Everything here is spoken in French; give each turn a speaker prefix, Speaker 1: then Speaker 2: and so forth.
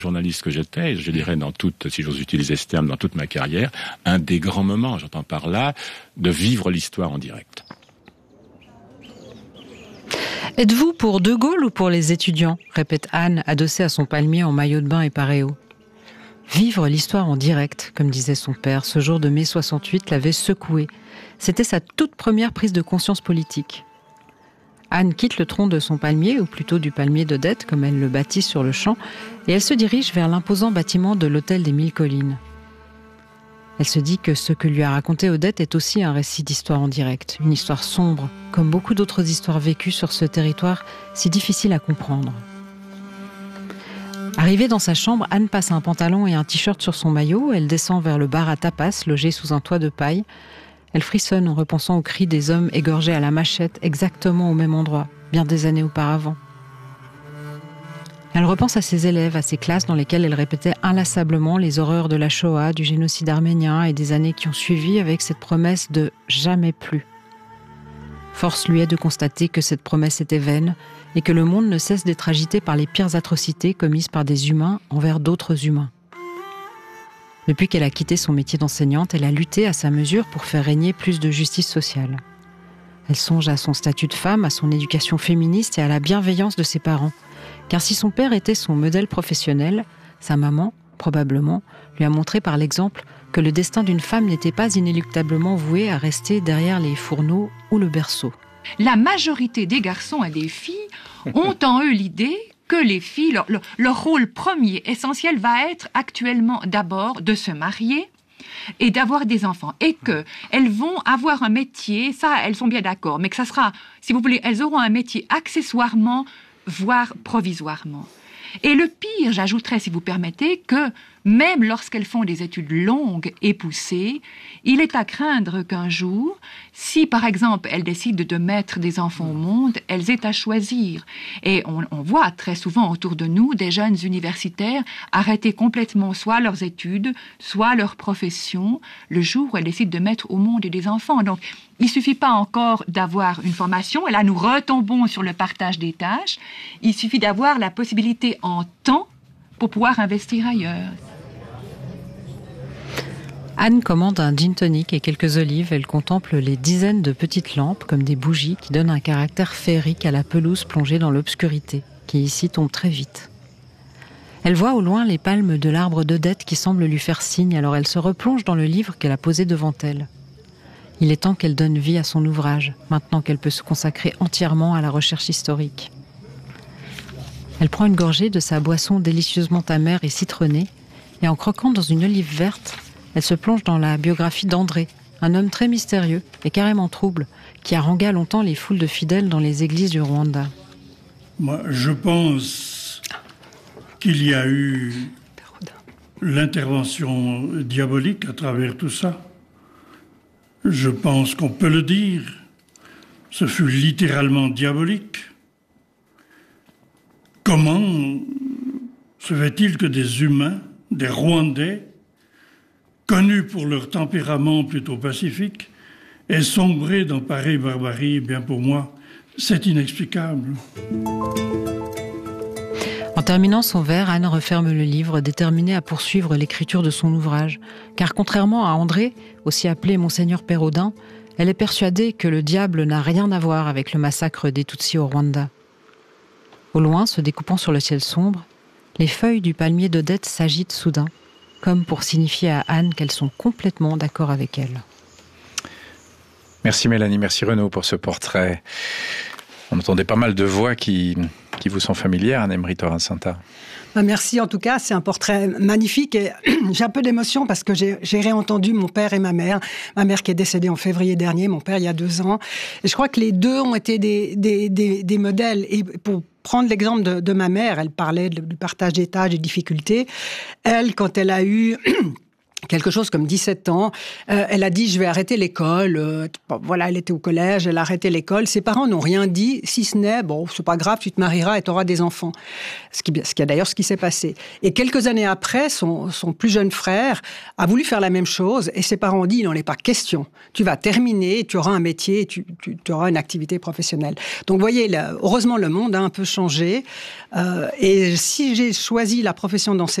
Speaker 1: journaliste que j'étais, je dirais si j'ose utiliser ce terme, dans toute ma carrière, un des grands moments, j'entends par là, de vivre l'histoire en direct.
Speaker 2: Êtes-vous pour De Gaulle ou pour les étudiants ? Répète Anne, adossée à son palmier en maillot de bain et paréo. Vivre l'histoire en direct, comme disait son père, ce jour de mai 68 l'avait secoué. C'était sa toute première prise de conscience politique. Anne quitte le tronc de son palmier, ou plutôt du palmier d'Odette, comme elle le baptise sur le champ, et elle se dirige vers l'imposant bâtiment de l'hôtel des Mille Collines. Elle se dit que ce que lui a raconté Odette est aussi un récit d'histoire en direct, une histoire sombre, comme beaucoup d'autres histoires vécues sur ce territoire si difficile à comprendre. Arrivée dans sa chambre, Anne passe un pantalon et un t-shirt sur son maillot, elle descend vers le bar à tapas, logé sous un toit de paille. Elle frissonne en repensant aux cris des hommes égorgés à la machette exactement au même endroit, bien des années auparavant. Elle repense à ses élèves, à ses classes dans lesquelles elle répétait inlassablement les horreurs de la Shoah, du génocide arménien et des années qui ont suivi avec cette promesse de « jamais plus ». Force lui est de constater que cette promesse était vaine et que le monde ne cesse d'être agité par les pires atrocités commises par des humains envers d'autres humains. Depuis qu'elle a quitté son métier d'enseignante, elle a lutté à sa mesure pour faire régner plus de justice sociale. Elle songe à son statut de femme, à son éducation féministe et à la bienveillance de ses parents. Car si son père était son modèle professionnel, sa maman, probablement, lui a montré par l'exemple que le destin d'une femme n'était pas inéluctablement voué à rester derrière les fourneaux ou le berceau.
Speaker 3: La majorité des garçons et des filles ont en eux l'idée que les filles, leur rôle premier, essentiel, va être actuellement d'abord de se marier et d'avoir des enfants. Et qu'elles vont avoir un métier, ça, elles sont bien d'accord, mais que ça sera, si vous voulez, elles auront un métier accessoirement, voire provisoirement. Et le pire, j'ajouterais, si vous permettez, que même lorsqu'elles font des études longues et poussées, il est à craindre qu'un jour, si par exemple elles décident de mettre des enfants au monde, elles aient à choisir. Et on voit très souvent autour de nous des jeunes universitaires arrêter complètement soit leurs études, soit leur profession, le jour où elles décident de mettre au monde des enfants. Donc, il ne suffit pas encore d'avoir une formation, et là nous retombons sur le partage des tâches, il suffit d'avoir la possibilité en temps pour pouvoir investir ailleurs.
Speaker 2: Anne commande un gin tonic et quelques olives. Elle contemple les dizaines de petites lampes comme des bougies qui donnent un caractère féerique à la pelouse plongée dans l'obscurité, qui ici tombe très vite. Elle voit au loin les palmes de l'arbre d'Odette qui semble lui faire signe, alors elle se replonge dans le livre qu'elle a posé devant elle. Il est temps qu'elle donne vie à son ouvrage, maintenant qu'elle peut se consacrer entièrement à la recherche historique. Elle prend une gorgée de sa boisson délicieusement amère et citronnée, et en croquant dans une olive verte, elle se plonge dans la biographie d'André, un homme très mystérieux et carrément trouble, qui harangua longtemps les foules de fidèles dans les églises du Rwanda.
Speaker 4: Moi, je pense qu'il y a eu l'intervention diabolique à travers tout ça. Je pense qu'on peut le dire. Ce fut littéralement diabolique. Comment se fait-il que des humains, des Rwandais, connus pour leur tempérament plutôt pacifique, aient sombré dans pareille barbarie? Eh bien, pour moi, c'est inexplicable.
Speaker 2: En terminant son verre, Anne referme le livre, déterminée à poursuivre l'écriture de son ouvrage. Car contrairement à André, aussi appelé Monseigneur Pérodin, elle est persuadée que le diable n'a rien à voir avec le massacre des Tutsis au Rwanda. Au loin, se découpant sur le ciel sombre, les feuilles du palmier d'Odette s'agitent soudain, comme pour signifier à Anne qu'elles sont complètement d'accord avec elle.
Speaker 5: Merci Mélanie, merci Renaud pour ce portrait. On entendait pas mal de voix qui vous sont familières, Anne-Emery Torrens-Santa.
Speaker 6: Merci en tout cas, c'est un portrait magnifique et j'ai un peu d'émotion parce que j'ai réentendu mon père et ma mère qui est décédée en février dernier, mon père il y a 2 ans. Et je crois que les deux ont été des modèles. Et pour prendre l'exemple de ma mère, elle parlait du partage des tâches, des difficultés. Elle, quand elle a eu quelque chose comme 17 ans, elle a dit « je vais arrêter l'école ». Voilà, elle était au collège, elle a arrêté l'école. Ses parents n'ont rien dit, si ce n'est « bon, c'est pas grave, tu te marieras et tu auras des enfants ». Ce qui est d'ailleurs ce qui s'est passé. Et quelques années après, son plus jeune frère a voulu faire la même chose et ses parents ont dit « il n'en est pas question. Tu vas terminer, tu auras un métier, tu auras une activité professionnelle ». Donc vous voyez, heureusement le monde a un peu changé. Et si j'ai choisi la profession d'enseignant,